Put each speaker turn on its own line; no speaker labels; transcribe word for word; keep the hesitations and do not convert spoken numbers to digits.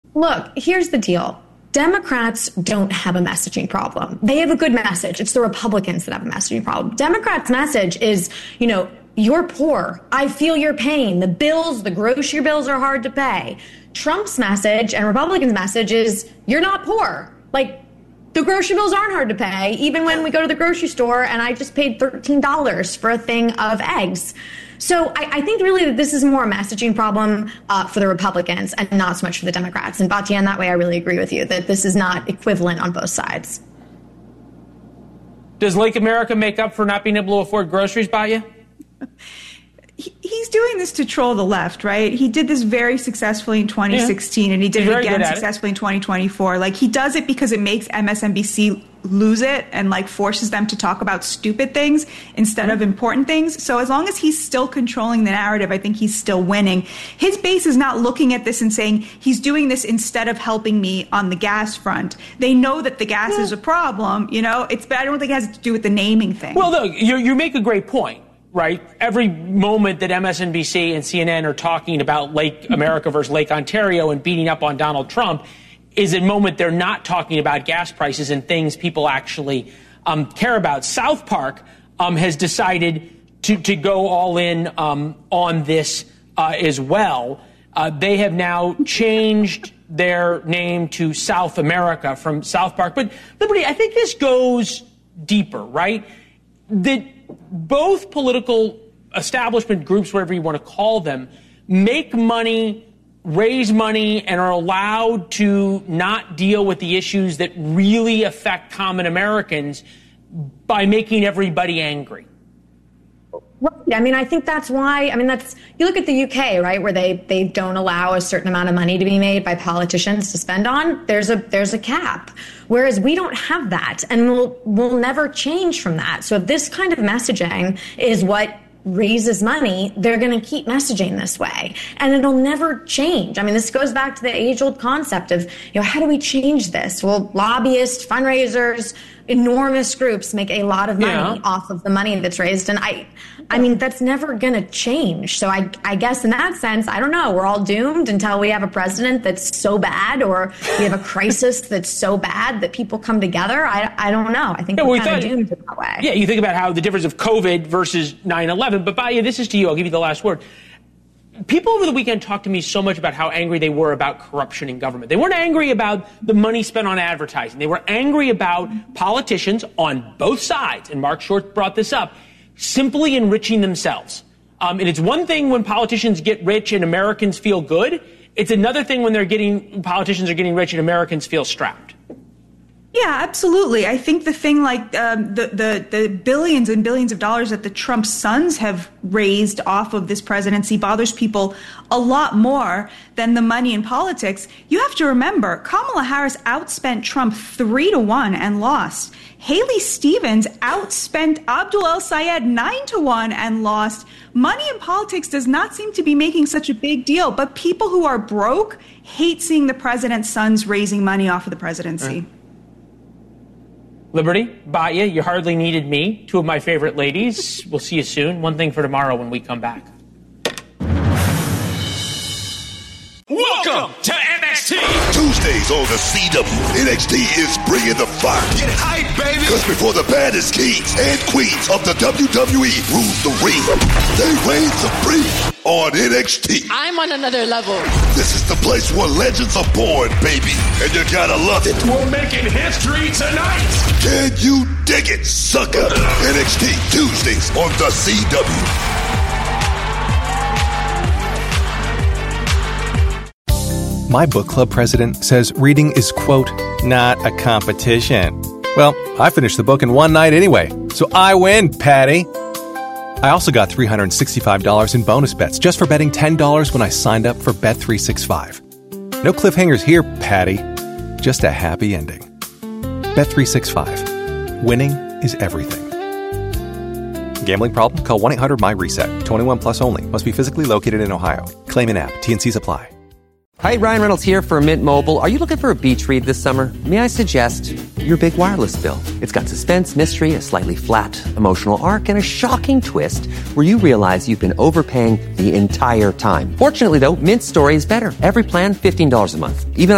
Look, here's the deal. Democrats don't have a messaging problem. They have a good message. It's the Republicans that have a messaging problem. Democrats' message is, you know, you're poor. I feel your pain. The bills, the grocery bills are hard to pay. Trump's message and Republicans' message is you're not poor. Like, the grocery bills aren't hard to pay, even when we go to the grocery store and I just paid thirteen dollars for a thing of eggs. So I, I think really that this is more a messaging problem uh, for the Republicans and not so much for the Democrats. And Batya, in that way, I really agree with you that this is not equivalent on both sides.
Does Lake America make up for not being able to afford groceries, Batya?
He's doing this to troll the left, right? He did this very successfully in twenty sixteen, yeah. and he did He's it again successfully it. in twenty twenty-four. Like, he does it because it makes M S N B C lose it and, like, forces them to talk about stupid things instead mm-hmm. of important things. So as long as he's still controlling the narrative, I think he's still winning. His base is not looking at this and saying he's doing this instead of helping me on the gas front. They know that the gas yeah. is a problem, you know? It's, but I don't think it has to do with the naming thing.
Well, look, you, you make a great point. Right? Every moment that M S N B C and C N N are talking about Lake America versus Lake Ontario and beating up on Donald Trump is a moment they're not talking about gas prices and things people actually um, care about. South Park um, has decided to, to go all in um, on this uh, as well. Uh, they have now changed their name to South America from South Park. But, Liberty, I think this goes deeper, right? That both political establishment groups, whatever you want to call them, make money, raise money, and are allowed to not deal with the issues that really affect common Americans by making everybody angry.
Right. I mean, I think that's why, I mean, that's, you look at the U K, right, where they, they don't allow a certain amount of money to be made by politicians to spend on. There's a, there's a cap. Whereas we don't have that, and we'll, we'll never change from that. So if this kind of messaging is what raises money, they're going to keep messaging this way, and it'll never change. I mean, this goes back to the age-old concept of, you know, how do we change this? Well, lobbyists, fundraisers, enormous groups make a lot of money yeah. off of the money that's raised, and I, I mean, that's never going to change. So I, I guess in that sense, I don't know. We're all doomed until we have a president that's so bad, or we have a crisis that's so bad that people come together. I, I don't know. I think yeah, we're well, kind of doomed in that way.
Yeah, you think about how the difference of COVID versus nine eleven. But Batya, this is to you. I'll give you the last word. People over the weekend talked to me so much about how angry they were about corruption in government. They weren't angry about the money spent on advertising. They were angry about politicians on both sides, and Mark Short brought this up, simply enriching themselves. Um, and it's one thing when politicians get rich and Americans feel good. It's another thing when they're getting politicians are getting rich and Americans feel strapped.
Yeah, absolutely. I think the thing like um, the, the, the billions and billions of dollars that the Trump sons have raised off of this presidency bothers people a lot more than the money in politics. You have to remember, Kamala Harris outspent Trump three to one and lost. Haley Stevens outspent Abdul El-Sayed nine to one and lost. Money in politics does not seem to be making such a big deal, but people who are broke hate seeing the president's sons raising money off of the presidency.
Right. Liberty, Batya, you hardly needed me. Two of my favorite ladies. We'll see you soon. One thing for tomorrow when we come back.
Welcome to N X T.
Tuesdays on the C W. N X T is bringing the fire.
Get hype, baby.
Because before the baddest kings and queens of the W W E rule the ring, they reign supreme on N X T.
I'm on another level.
This is the place where legends are born, baby. And you gotta love it.
We're making history tonight.
Can you dig it, sucker? N X T Tuesdays on the C W.
My book club president says reading is, quote, not a competition. Well, I finished the book in one night anyway, so I win, Patty. I also got three hundred sixty-five dollars in bonus bets just for betting ten dollars when I signed up for Bet three sixty-five. No cliffhangers here, Patty. Just a happy ending. Bet three sixty-five. Winning is everything. Gambling problem? Call one eight hundred my reset. twenty-one plus only. Must be physically located in Ohio. Claim in app. T and C's apply.
Hi, Ryan Reynolds here for Mint Mobile. Are you looking for a beach read this summer? May I suggest your big wireless bill? It's got suspense, mystery, a slightly flat, emotional arc, and a shocking twist where you realize you've been overpaying the entire time. Fortunately, though, Mint's story is better. Every plan, fifteen dollars a month. Even